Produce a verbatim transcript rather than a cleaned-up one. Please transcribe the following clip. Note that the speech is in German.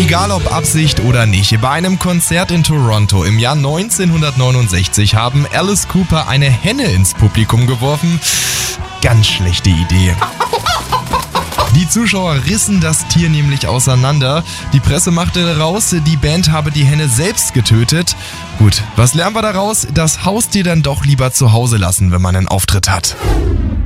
Egal ob Absicht oder nicht, bei einem Konzert in Toronto im Jahr neunzehnhundertneunundsechzig haben Alice Cooper eine Henne ins Publikum geworfen. Ganz schlechte Idee. Die Zuschauer rissen das Tier nämlich auseinander. Die Presse machte daraus, die Band habe die Henne selbst getötet. Gut, was lernen wir daraus? Das Haustier dann doch lieber zu Hause lassen, wenn man einen Auftritt hat.